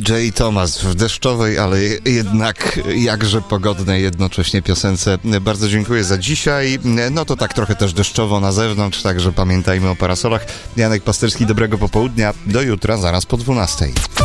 DJ Thomas w deszczowej, ale jednak jakże pogodnej jednocześnie piosence. Bardzo dziękuję za dzisiaj. No to tak trochę też deszczowo na zewnątrz, także pamiętajmy o parasolach. Janek Pasterski, dobrego popołudnia. Do jutra, zaraz po 12.